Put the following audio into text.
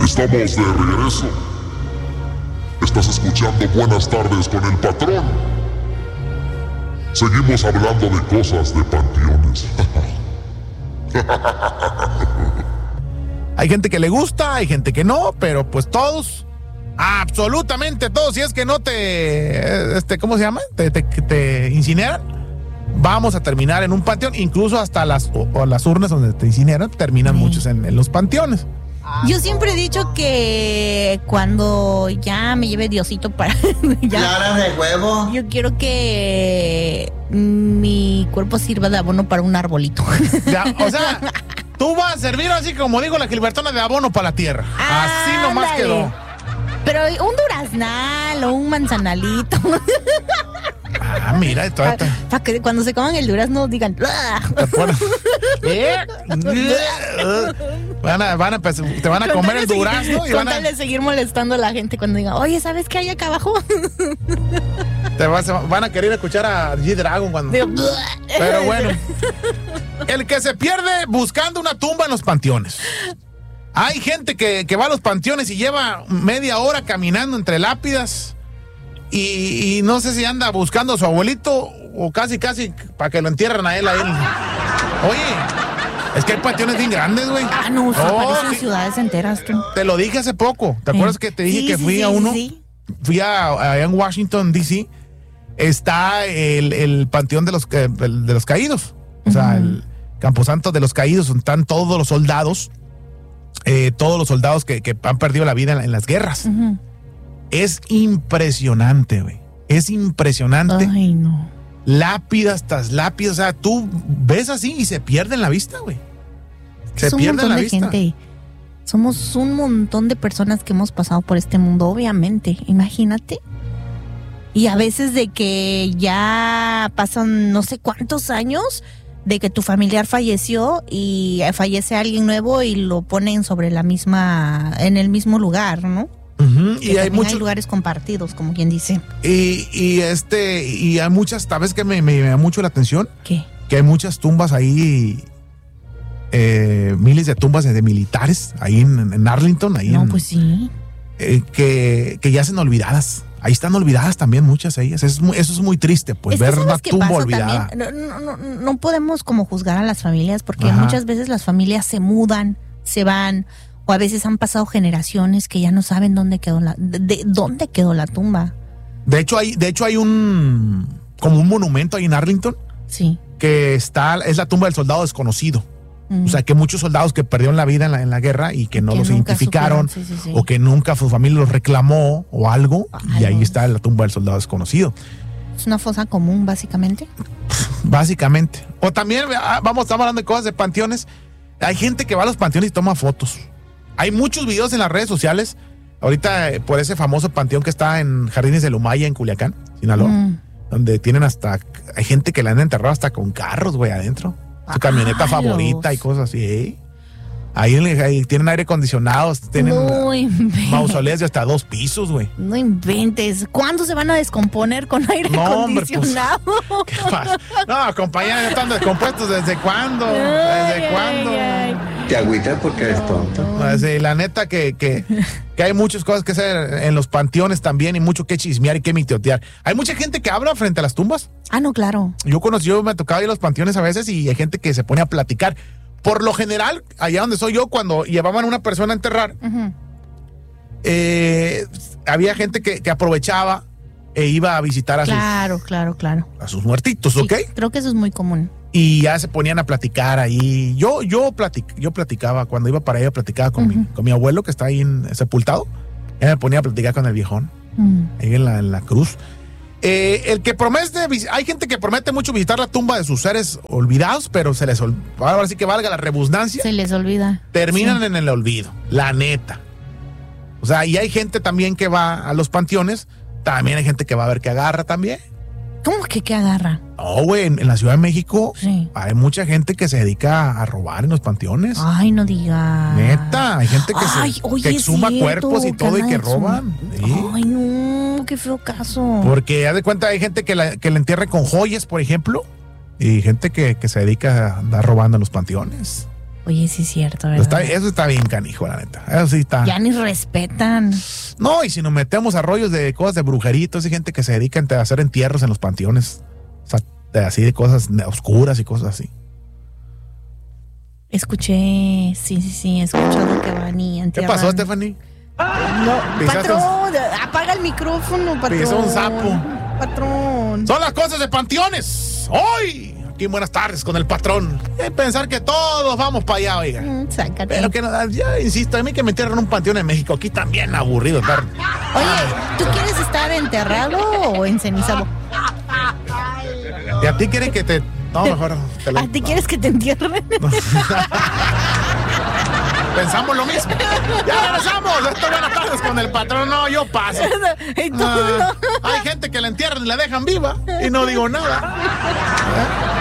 Estamos de regreso. Estás escuchando Buenas tardes con el patrón. Seguimos hablando de cosas de panteones. Hay gente que le gusta, hay gente que no, pero pues todos, absolutamente todos, si es que no ¿cómo se llama? Te incineran, vamos a terminar en un panteón, incluso hasta las urnas donde te incineran, terminan muchos en los panteones. Yo siempre he dicho que cuando ya me lleve Diosito para... ¿Claras de huevo? Yo quiero que mi cuerpo sirva de abono para un arbolito. Ya, o sea, tú vas a servir así como digo la Gilbertona de abono para la tierra. Así nomás quedó. Pero un duraznal o un manzanalito. Mira, para que cuando se coman el durazno digan... te van a comer el durazno y van a seguir molestando a la gente cuando digan, oye, ¿sabes qué hay acá abajo? Van a querer escuchar a G-Dragon cuando... Pero bueno, el que se pierde buscando una tumba en los panteones. Hay gente que va a los panteones y lleva media hora caminando entre lápidas y no sé si anda buscando a su abuelito o casi para que lo entierren a él. Oye, es que hay panteones bien grandes, güey. No, sí, parecen ciudades enteras. Te lo dije hace poco. ¿Te acuerdas que te dije que fui a uno? Sí. Fui allá en Washington, D.C. Está el panteón de los caídos. O sea, el camposanto de los caídos, donde están todos los soldados. Todos los soldados que han perdido la vida en las guerras. Es impresionante, güey. Es impresionante. Ay, no. Lápidas tras lápidas. O sea, tú ves así y se pierde en la vista, güey. Se pierde en la vista. Gente. Somos un montón de personas que hemos pasado por este mundo, obviamente. Imagínate. Y a veces de que ya pasan no sé cuántos años de que tu familiar falleció y fallece alguien nuevo y lo ponen en el mismo lugar, ¿no? Y hay lugares compartidos, como quien dice. Y hay muchas, ¿sabes que me da mucho la atención? ¿Qué? Que hay muchas tumbas ahí, miles de tumbas de militares ahí en Arlington, pues sí. Que yacen olvidadas. Ahí están olvidadas también muchas de ellas. Eso es muy triste, pues, ver una tumba olvidada. No podemos como juzgar a las familias, porque muchas veces las familias se mudan, se van, o a veces han pasado generaciones que ya no saben dónde quedó dónde quedó la tumba. De hecho hay un monumento ahí en Arlington. Sí. Que es la tumba del soldado desconocido. O sea, que muchos soldados que perdieron la vida en la guerra y que no los identificaron, sí. O que nunca su familia los reclamó o algo, y ahí está la tumba del soldado desconocido. Es una fosa común, básicamente. Básicamente. O también, estamos hablando de cosas de panteones. Hay gente que va a los panteones y toma fotos. Hay muchos videos en las redes sociales, ahorita por ese famoso panteón que está en Jardines de Lumaya, en Culiacán, Sinaloa, donde tienen hay gente que la han enterrado hasta con carros, güey, adentro. Su camioneta favorita y cosas así. Ahí tienen aire acondicionado, tienen mausoleos de hasta 2 pisos, güey. No inventes. ¿Cuándo se van a descomponer con aire acondicionado? Pues, ¿qué pasa? No, compañeros, ya están descompuestos. ¿Desde cuándo? ¿Desde cuándo? Te agüitas porque eres tonto. Sí, la neta que hay muchas cosas que hacer en los panteones también y mucho que chismear y que mitotear. Hay mucha gente que habla frente a las tumbas. No, claro. Yo me ha tocado ir a los panteones a veces y hay gente que se pone a platicar. Por lo general, allá donde soy yo, cuando llevaban a una persona a enterrar, había gente que aprovechaba e iba a visitar a sus muertitos, sí, ¿ok? Creo que eso es muy común. Y ya se ponían a platicar ahí. Yo platicaba, cuando iba para allá, platicaba con mi abuelo, que está ahí sepultado. Él me ponía a platicar con el viejón, ahí en la cruz. El que promete, hay gente que promete mucho visitar la tumba de sus seres olvidados, pero se les olvida. Ahora sí que valga la redundancia. Se les olvida. Terminan en el olvido, la neta. O sea, y hay gente también que va a los panteones, también hay gente que va a ver que agarra también. ¿Cómo que qué agarra? No, güey, en la Ciudad de México hay mucha gente que se dedica a robar en los panteones. Ay, no digas. Neta, hay gente que exhuma cuerpos y todo y que roban. ¿Sí? Ay, no, qué feo caso. Porque haz de cuenta, hay gente que la entierra con joyas, por ejemplo, y gente que se dedica a andar robando en los panteones. Oye, sí es cierto, ¿verdad? Eso está bien canijo, la neta. Eso sí está. Ya ni respetan. No, y si nos metemos a rollos de cosas de brujeritos, hay gente que se dedica a hacer entierros en los panteones. O sea, así de cosas oscuras y cosas así. Escuché, sí, he escuchado que van y entierran. ¿Qué pasó, Stephanie? No, patrón, apaga el micrófono, patrón. Pisó un sapo. Patrón. Son las cosas de panteones. Hoy, aquí en Buenas Tardes con el patrón. Pensar que todos vamos para allá, oiga. Sácate. Pero que no, ya insisto, a mí que me entierran en un panteón en México. Aquí también aburrido estar. Oye, ¿tú quieres estar enterrado o encenizado? ¿Y a ti quieren que te... No, mejor... ¿A ti quieres que te entierren? Pensamos lo mismo. Ya regresamos. Esto es Buenas Tardes con el patrón. No, yo paso. No. Hay gente que la entierran y la dejan viva y no digo nada.